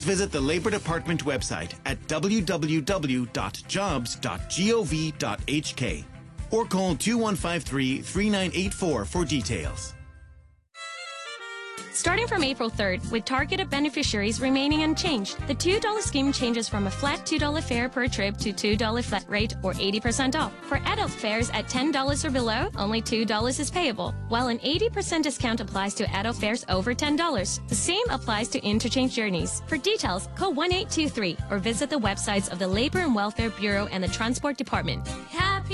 Visit the Labour Department website at www.jobs.gov.hk or call 2153-3984 for details. Starting from April 3rd, with targeted beneficiaries remaining unchanged, the $2 scheme changes from a flat $2 fare per trip to $2 flat rate or 80% off. For adult fares at $10 or below, only $2 is payable, while an 80% discount applies to adult fares over $10. The same applies to interchange journeys. For details, call 1-823 or visit the websites of the Labor and Welfare Bureau and the Transport Department.